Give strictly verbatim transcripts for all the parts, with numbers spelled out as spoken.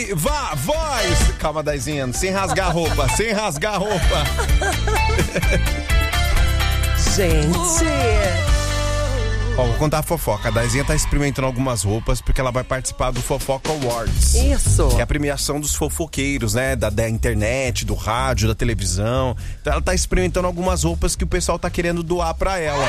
Vá, voz! Calma, Daizinha, sem rasgar a roupa, sem rasgar a roupa. Gente... Ó, vou contar a fofoca. A Daizinha tá experimentando algumas roupas porque ela vai participar do Fofoca Awards. Isso. Que é a premiação dos fofoqueiros, né? Da, da internet, do rádio, da televisão. Então ela tá experimentando algumas roupas que o pessoal tá querendo doar pra ela.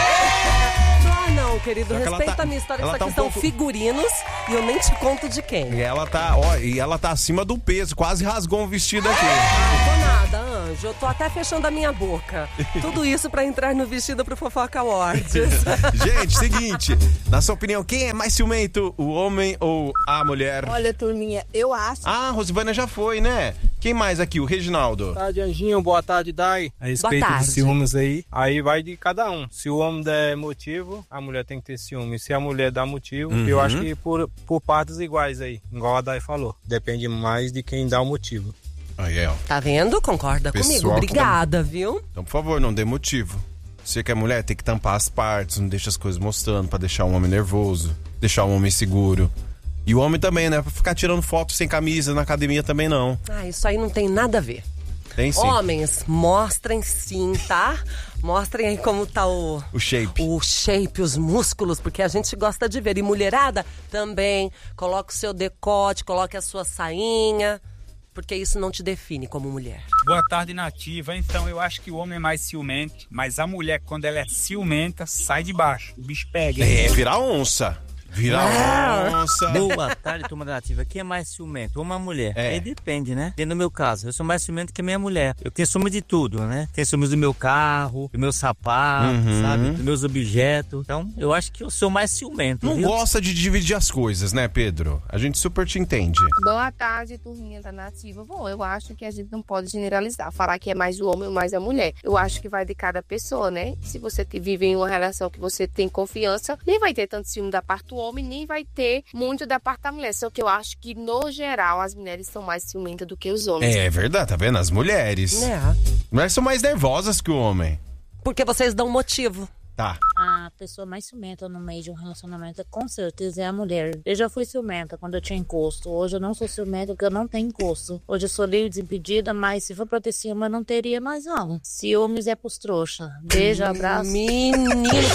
Ah, não, querido, respeita tá, a minha história. Isso tá aqui um são pouco... figurinos e eu nem te conto de quem. E ela tá, ó, e ela tá acima do peso, quase rasgou um vestido aqui. Não tô nada, Anjo. Eu tô até fechando a minha boca. Tudo isso pra entrar no vestido pro Fofoca Awards. Gente, seguinte, na sua opinião, quem é mais ciumento, o homem ou a mulher? Olha, turminha, eu acho... Ah, a Rosivânia já foi, né? Quem mais aqui? O Reginaldo. Boa tarde, Anjinho. Boa tarde, Dai. A respeito dos ciúmes aí, aí vai de cada um. Se o homem der motivo, a mulher tem que ter ciúme. Se a mulher dá motivo, uhum. eu acho que por, por partes iguais aí, igual a Dai falou. Depende mais de quem dá o motivo. Aí, ó. Tá vendo? Concorda Pessoal comigo. Obrigada, tá... viu? Então, por favor, não dê motivo. Você que é mulher, tem que tampar as partes, não deixa as coisas mostrando pra deixar um homem nervoso, deixar um homem seguro. E o homem também, né? Pra ficar tirando foto sem camisa na academia também não. Ah, isso aí não tem nada a ver. Tem sim. Homens, mostrem sim, tá? Mostrem aí como tá o... O shape. O shape, os músculos, porque a gente gosta de ver. E mulherada também. Coloque o seu decote, coloque a sua sainha, porque isso não te define como mulher. Boa tarde, Nativa. Então, eu acho que o homem é mais ciumento, mas a mulher, quando ela é ciumenta, sai de baixo. O bicho pega. É, virar onça. Virar ah. onça. Boa tarde, turma da Nativa. Quem é mais ciumento? Uma mulher? É. Aí depende, né? E no meu caso, eu sou mais ciumento que a minha mulher. Eu tenho ciúme de tudo, né? Tenho ciúmes do meu carro, do meu sapato, uhum. sabe? Dos meus objetos. Então, eu acho que eu sou mais ciumento. Não viu? gosta de dividir as coisas, né, Pedro? A gente super te entende. Boa tarde, turminha da Nativa. Bom, eu acho que a gente não pode generalizar, falar que é mais o homem ou mais a mulher. Eu acho que vai de cada pessoa, né? Se você vive em uma relação que você tem confiança, nem vai ter tanto ciúme da parte do homem, nem vai ter muito da parte da mulher. Só que eu acho que, no geral, as mulheres são mais ciumentas do que os homens. É verdade, tá vendo? As mulheres. É. As mulheres são mais nervosas que o homem. Porque vocês dão motivo. Tá. A pessoa mais ciumenta no meio de um relacionamento, com certeza, é a mulher. Eu já fui ciumenta quando eu tinha encosto. Hoje eu não sou ciumenta porque eu não tenho encosto. Hoje eu sou livre, desimpedida, mas se for pra ter ciúme, eu não teria mais não. Ciúmes é pros trouxa. Beijo, abraço. Menino,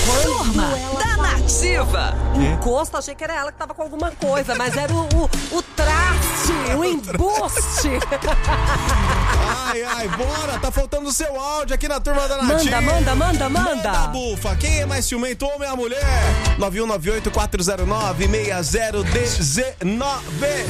Turma da Nativa. Encosto, achei que era ela que tava com alguma coisa, mas era o, o, o traste, o embuste. Ai, ai, bora, tá faltando o seu áudio aqui na Turma da Nativa. Manda, manda, manda, manda. Manda, bufa. Quem é mais ciumento, homem ou mulher? nove um nove oito quatro zero nove seis zero um nove.